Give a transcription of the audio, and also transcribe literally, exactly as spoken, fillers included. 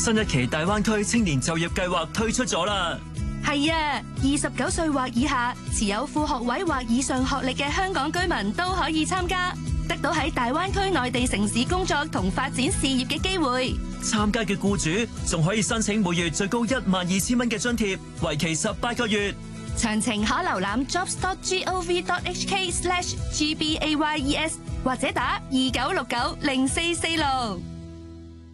新一期大灣區青年就業計劃推出咗啦。 係啊，二十九歲或以下，持有副學位或以上學歷嘅香港居民都可以參加，得到喺大灣區內地城市工作同發展事業嘅機會。 參加嘅僱主仲可以申請每月最高一萬二千蚊嘅津貼，為期十八個月。 詳情可瀏覽 jobs dot gov dot hk slash gbayes 或者打二九六九零四四六。